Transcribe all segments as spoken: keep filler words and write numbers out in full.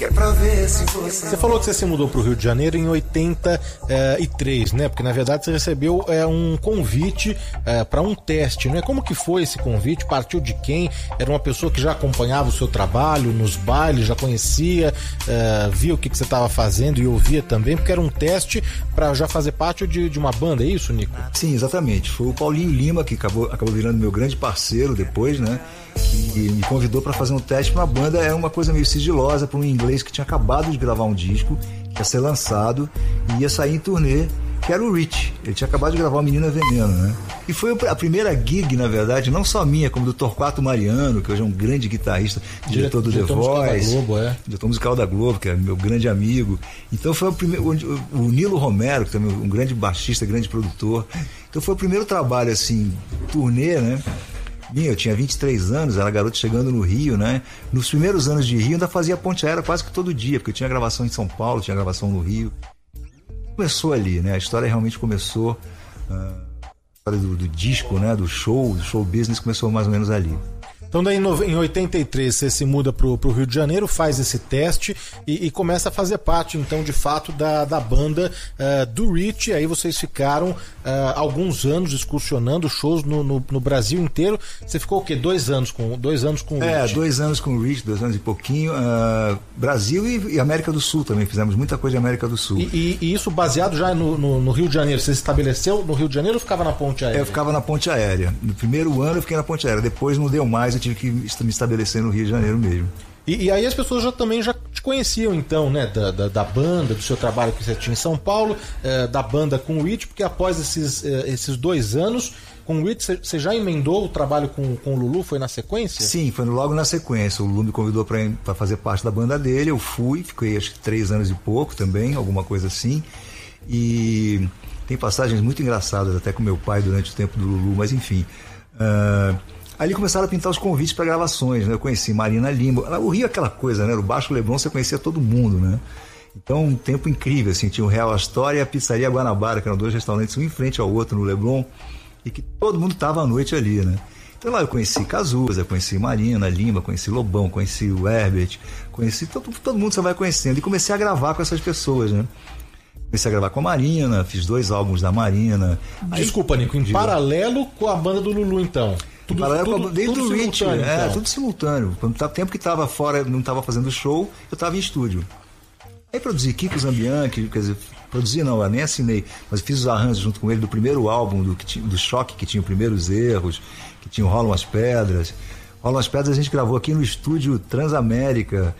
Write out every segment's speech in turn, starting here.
que é pra ver se você... Você falou que você se mudou pro Rio de Janeiro em oitenta e três, né? Porque na verdade você recebeu é, um convite é, para um teste, né? Como que foi esse convite? Partiu de quem? Era uma pessoa que já acompanhava o seu trabalho nos bailes, já conhecia, é, via o que, que você estava fazendo e ouvia também, porque era um teste para já fazer parte de, de uma banda, é isso, Nico? Sim, exatamente. Foi o Paulinho Lima, que acabou, acabou virando meu grande parceiro depois, né? Que me convidou para fazer um teste para uma banda. Era uma coisa meio sigilosa, para um inglês que tinha acabado de gravar um disco, que ia ser lançado e ia sair em turnê, que era o Rich. Ele tinha acabado de gravar o Menina Veneno, né? E foi a primeira gig, na verdade, não só minha, como do Torquato Mariano, que hoje é um grande guitarrista, diretor do The Voice, Globo, é. diretor musical da Globo, que é meu grande amigo. Então foi o primeiro, o Nilo Romero, que também é um grande baixista, grande produtor. Então foi o primeiro trabalho, assim, turnê, né? Eu tinha vinte e três anos, era garoto chegando no Rio, né? Nos primeiros anos de Rio, ainda fazia ponte aérea quase que todo dia, porque eu tinha gravação em São Paulo, tinha gravação no Rio. Começou ali, né? A história realmente começou, uh, a história do, do disco, né? Do show, do show business começou mais ou menos ali. Então daí em oitenta e três você se muda pro, pro Rio de Janeiro, faz esse teste e, e começa a fazer parte então de fato da, da banda uh, do Rich. Aí vocês ficaram uh, alguns anos excursionando shows no, no, no Brasil inteiro. Você ficou o quê? Dois anos com, dois anos com o É, Rich? dois anos com o Rich, dois anos e pouquinho. Uh, Brasil e, e América do Sul também, fizemos muita coisa de América do Sul. E, e, e isso baseado já no, no, no Rio de Janeiro? Você se estabeleceu no Rio de Janeiro ou ficava na ponte aérea? Eu ficava na ponte aérea. No primeiro ano eu fiquei na ponte aérea, depois não deu mais, eu tive que me estabelecer no Rio de Janeiro mesmo. E, e aí as pessoas já também já te conheciam então, né, da, da, da banda, do seu trabalho que você tinha em São Paulo, eh, da banda com o Rich, porque após esses, eh, esses dois anos com o Rich, você já emendou o trabalho com, com o Lulu, foi na sequência? Sim, foi logo na sequência. O Lulu me convidou para fazer parte da banda dele, eu fui, fiquei acho que três anos e pouco também, alguma coisa assim, e tem passagens muito engraçadas até com meu pai durante o tempo do Lulu, mas enfim... Uh... Ali começaram a pintar os convites para gravações, né? Eu conheci Marina Lima. O Rio é aquela coisa, né? O Baixo Leblon você conhecia todo mundo, né? Então, um tempo incrível, assim. Tinha o Real Astoria e a Pizzaria Guanabara, que eram dois restaurantes, um em frente ao outro no Leblon, e que todo mundo estava à noite ali, né? Então lá eu conheci Cazuza, conheci Marina Lima, conheci Lobão, conheci o Herbert, conheci todo, todo mundo que você vai conhecendo. E comecei a gravar com essas pessoas, né? Comecei a gravar com a Marina, fiz dois álbuns da Marina. Desculpa, Nico, em paralelo com a banda do Lulu, então? Tudo, tudo, desde tudo o Rich, é, então. Tudo simultâneo. Quando o tempo que estava fora, não estava fazendo show, eu estava em estúdio. Aí produzi Kiko Zambian, que, quer dizer, produzi não, eu nem assinei, mas fiz os arranjos junto com ele do primeiro álbum, do, que tinha, do Choque, que tinha os primeiros erros, que tinha o Rolam as Pedras. Rolam as Pedras a gente gravou aqui no estúdio Transamérica.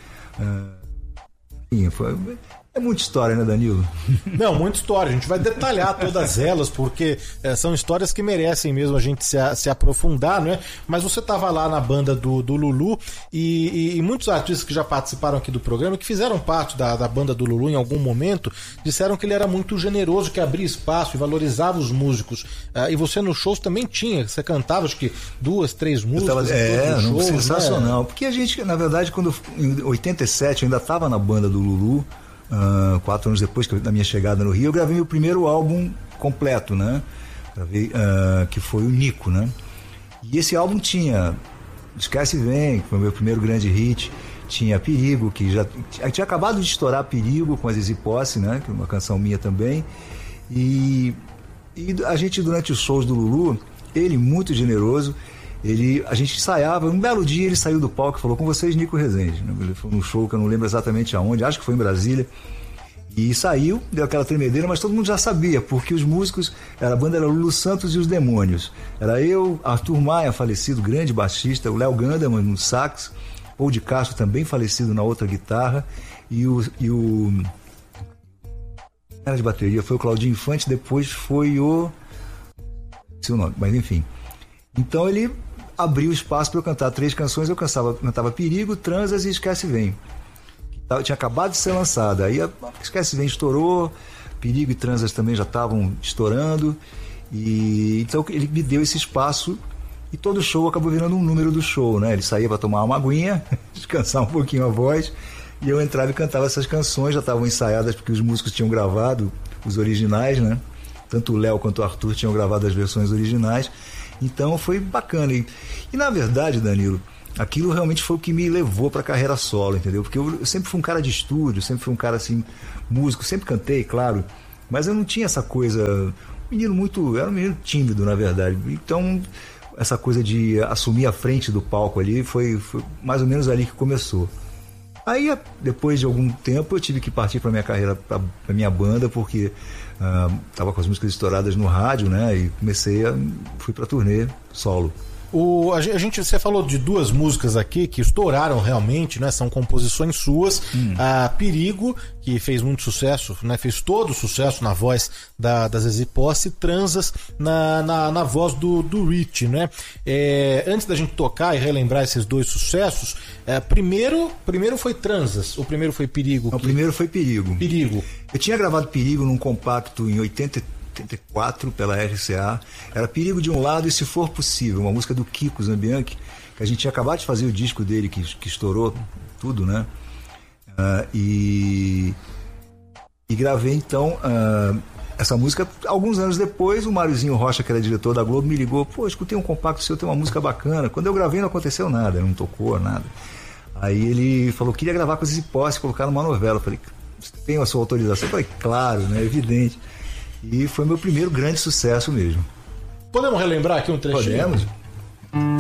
Uh, foi... É muita história, né, Danilo? Não, muita história. A gente vai detalhar todas elas, porque é, são histórias que merecem mesmo a gente se, a, se aprofundar, né? Mas você estava lá na banda do, do Lulu e, e, e muitos artistas que já participaram aqui do programa, que fizeram parte da, da banda do Lulu em algum momento, disseram que ele era muito generoso, que abria espaço e valorizava os músicos. Uh, e você nos shows também tinha, você cantava acho que duas, três músicas. Tava, é, não, shows, sensacional. Né? Porque a gente, na verdade, quando em oitenta e sete eu ainda estava na banda do Lulu. Uh, quatro anos depois da minha chegada no Rio, eu gravei meu primeiro álbum completo, né? Gravei, uh, que foi o Nico, né? E esse álbum tinha Esquece Vem, que foi o meu primeiro grande hit, tinha Perigo, que já tinha acabado de estourar Perigo com a Zizi Posse, né? Que é uma canção minha também. E, e a gente, durante os shows do Lulu, ele muito generoso, ele, a gente ensaiava, um belo dia ele saiu do palco e falou: com vocês, Nico Rezende. Ele foi num show que eu não lembro exatamente aonde, acho que foi em Brasília, e saiu, deu aquela tremedeira, mas todo mundo já sabia, porque os músicos, a banda era Lulu Santos e os Demônios, era eu, Arthur Maia, falecido, grande baixista, o Léo Gandaman no sax, Paul de Castro também falecido na outra guitarra, e o, e o era de bateria, foi o Claudinho Infante, depois foi o seu nome, mas enfim. Então ele abriu espaço para eu cantar três canções. Eu cantava, cantava Perigo, Transas e Esquece Vem, que tinha acabado de ser lançada. Aí a Esquece Vem estourou, Perigo e Transas também já estavam estourando, e então ele me deu esse espaço e todo o show acabou virando um número do show, né? Ele saía para tomar uma aguinha, descansar um pouquinho a voz, e eu entrava e cantava essas canções. Já estavam ensaiadas porque os músicos tinham gravado os originais, né? Tanto o Léo quanto o Arthur tinham gravado as versões originais. Então foi bacana. E, e na verdade, Danilo, aquilo realmente foi o que me levou para a carreira solo, entendeu? Porque eu, eu sempre fui um cara de estúdio, sempre fui um cara assim, músico, sempre cantei, claro, mas eu não tinha essa coisa, menino muito, era um menino tímido, na verdade. Então, essa coisa de assumir a frente do palco ali foi, foi mais ou menos ali que começou. Aí, depois de algum tempo, eu tive que partir para minha carreira, para minha banda, porque estava uh, com as músicas estouradas no rádio, né? E comecei a fui para turnê solo. O, a gente, você falou de duas músicas aqui que estouraram realmente, né? São composições suas. Hum. A Perigo, que fez muito sucesso, né? Fez todo o sucesso na voz da, da Zezé Posse, e Transas na, na, na voz do, do Rich, né? É, antes da gente tocar e relembrar esses dois sucessos, é, primeiro, primeiro foi Transas, ou primeiro foi Perigo? Não, que... primeiro foi Perigo. Perigo. Eu tinha gravado Perigo num compacto em oitenta e quatro pela R C A. Era Perigo de um lado e Se For Possível, uma música do Kiko Zambianchi, que a gente tinha acabado de fazer o disco dele, que, que estourou tudo, né? Uh, e, e gravei então uh, essa música. Alguns anos depois, o Máriozinho Rocha, que era diretor da Globo, me ligou: pô, escutei um compacto seu, tem uma música bacana. Quando eu gravei não aconteceu nada, não tocou nada. Aí ele falou: queria gravar com Zezé Posse, colocar numa novela. Eu falei: tem a sua autorização? Eu falei: claro, né? Evidente. E foi meu primeiro grande sucesso mesmo. Podemos relembrar aqui um trechinho? Podemos.